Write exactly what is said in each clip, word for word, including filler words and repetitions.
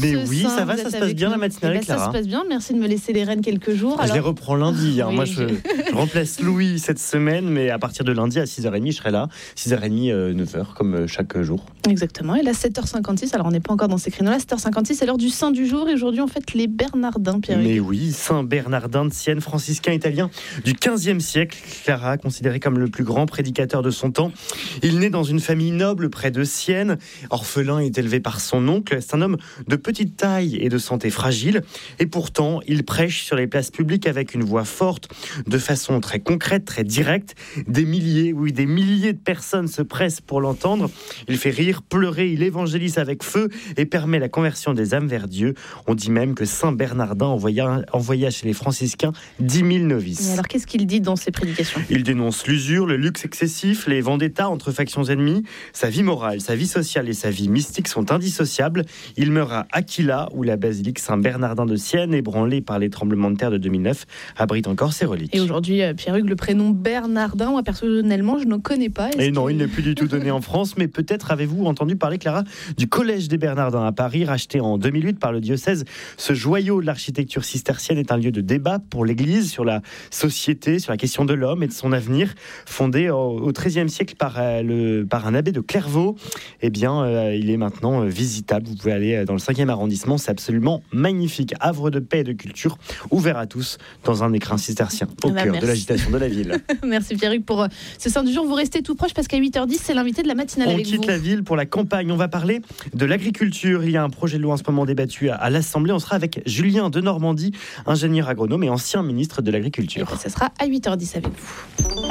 Mais ce oui, Saint, ça va, vous ça êtes se passe avec bien nous. la matinale, Eh ben, Clara. Ça se passe bien, merci de me laisser les rênes quelques jours. Je Alors... les reprends lundi. Hein. Oui, Moi, je, je... je remplace Louis cette semaine, mais à partir de lundi à six heures trente, je serai là. six heures trente, euh, neuf heures, comme chaque jour. Exactement. Et là, sept heures cinquante-six, alors on n'est pas encore dans ces créneaux-là. sept heures cinquante-six, c'est l'heure du Saint du jour. Et aujourd'hui, on fête les Bernardins, Pierre. Mais oui, Saint Bernardin de Sienne, franciscain italien du quinzième siècle. Clara, considéré comme le plus grand prédicateur de son temps. Il naît dans une famille noble près de Sienne. Orphelin, est élevé par son oncle. C'est un homme de petite taille et de santé fragile. Et pourtant, il prêche sur les places publiques avec une voix forte, de façon très concrète, très directe. Des milliers, oui, des milliers de personnes se pressent pour l'entendre. Il fait rire, pleurer, il évangélise avec feu et permet la conversion des âmes vers Dieu. On dit même que Saint Bernardin envoya, envoya chez les franciscains dix mille novices. Et alors, qu'est-ce qu'il dit dans ses prédications ? Il dénonce l'usure, le luxe excessif, les vendettas entre factions ennemies. Sa vie morale, sa vie sociale et sa vie mystique sont indissociables. Il meurt à Aquila, où la basilique Saint-Bernardin de Sienne, ébranlée par les tremblements de terre de deux mille neuf, abrite encore ses reliques. Et aujourd'hui, Pierre-Hugues, le prénom Bernardin, moi personnellement, je ne connais pas. Est-ce et non, que... il n'est plus du tout donné en France, mais peut-être avez-vous entendu parler, Clara, du Collège des Bernardins à Paris, racheté en deux mille huit par le diocèse. Ce joyau de l'architecture cistercienne est un lieu de débat pour l'Église sur la société, sur la question de l'homme et de son avenir. Fondé au treizième siècle par, euh, le, par un abbé de Clairvaux, eh bien, euh, il est maintenant euh, visitable. Vous pouvez aller dans le cinquième arrondissement, c'est absolument magnifique. Havre de paix et de culture, ouvert à tous dans un écrin cistercien, au bah, cœur merci. de l'agitation de la ville. Merci Pierre-Hugues pour ce Saint du jour. Vous restez tout proche parce qu'à huit heures dix, c'est l'invité de la matinale On avec vous. quitte la ville pour la campagne. On va parler de l'agriculture. Il y a un projet de loi en ce moment débattu à, à l'Assemblée. On sera avec Julien de Normandie, ingénieur agronome et ancien ministre de l'Agriculture. Et ben, ça sera à huit heures dix avec vous.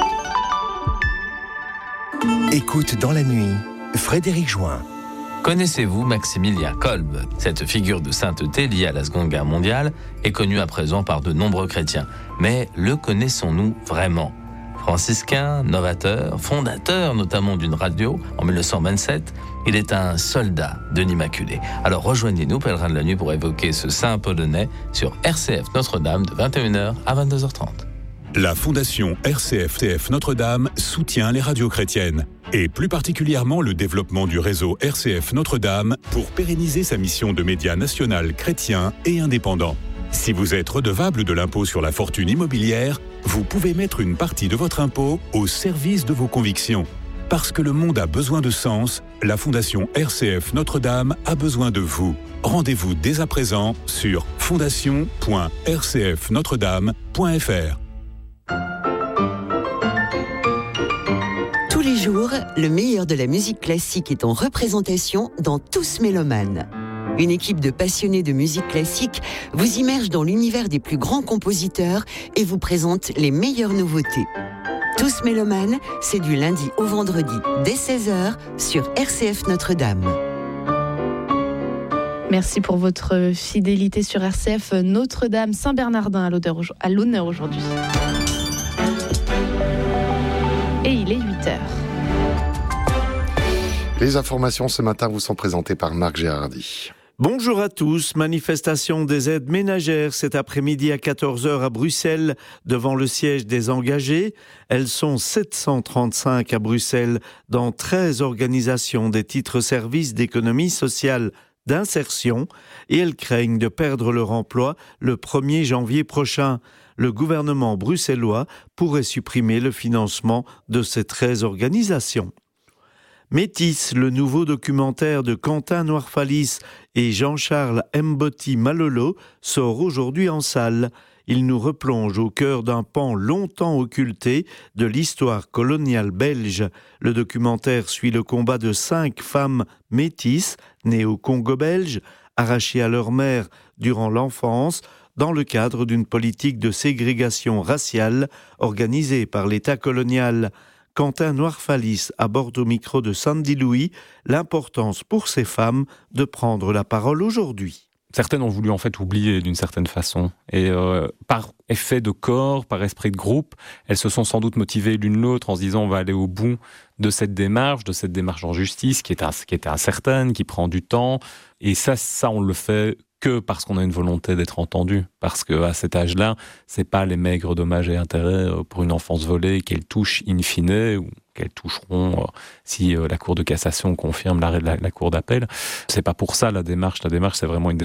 Écoute dans la nuit, Frédéric Join. Connaissez-vous Maximilien Kolbe ? Cette figure de sainteté liée à la Seconde Guerre mondiale est connue à présent par de nombreux chrétiens. Mais le connaissons-nous vraiment ? Franciscain, novateur, fondateur notamment d'une radio en dix-neuf cent vingt-sept, il est un soldat de l'Immaculée. Alors rejoignez-nous, pèlerins de la nuit, pour évoquer ce saint polonais sur R C F Notre-Dame de vingt et une heures à vingt-deux heures trente. La Fondation R C F T F Notre-Dame soutient les radios chrétiennes et plus particulièrement le développement du réseau R C F Notre-Dame pour pérenniser sa mission de média national chrétien et indépendant. Si vous êtes redevable de l'impôt sur la fortune immobilière, vous pouvez mettre une partie de votre impôt au service de vos convictions. Parce que le monde a besoin de sens, la Fondation R C F Notre-Dame a besoin de vous. Rendez-vous dès à présent sur fondation point r c f notre dame point f r. Tous les jours, le meilleur de la musique classique est en représentation dans Tous Mélomanes. Une équipe de passionnés de musique classique vous immerge dans l'univers des plus grands compositeurs et vous présente les meilleures nouveautés. Tous Mélomanes, c'est du lundi au vendredi dès seize heures sur R C F Notre-Dame. Merci pour votre fidélité sur R C F Notre-Dame. Saint-Bernardin à l'honneur aujourd'hui. Et il est huit heures. Les informations ce matin vous sont présentées par Marc Gérardi. Bonjour à tous. Manifestation des aides ménagères cet après-midi à quatorze heures à Bruxelles devant le siège des engagés. Elles sont sept cent trente-cinq à Bruxelles dans treize organisations des titres-services d'économie sociale d'insertion et elles craignent de perdre leur emploi le premier janvier prochain. Le gouvernement bruxellois pourrait supprimer le financement de ces treize organisations. Métis, le nouveau documentaire de Quentin Noirfalis et Jean-Charles Mboti Malolo, sort aujourd'hui en salle. Il nous replonge au cœur d'un pan longtemps occulté de l'histoire coloniale belge. Le documentaire suit le combat de cinq femmes métisses, nées au Congo belge, arrachées à leur mère durant l'enfance, dans le cadre d'une politique de ségrégation raciale organisée par l'État colonial. Quentin Noirfalis aborde au micro de Sandy Louis l'importance pour ces femmes de prendre la parole aujourd'hui. Certaines ont voulu en fait oublier d'une certaine façon. Et euh, par effet de corps, par esprit de groupe, elles se sont sans doute motivées l'une l'autre en se disant on va aller au bout de cette démarche, de cette démarche en justice qui est, qui est incertaine, qui prend du temps. Et ça, ça on le fait que parce qu'on a une volonté d'être entendu. Parce qu'à cet âge-là, c'est pas les maigres dommages et intérêts pour une enfance volée qu'elles touchent in fine, ou qu'elles toucheront si la Cour de cassation confirme l'arrêt de la, la Cour d'appel. C'est pas pour ça la démarche. La démarche, c'est vraiment une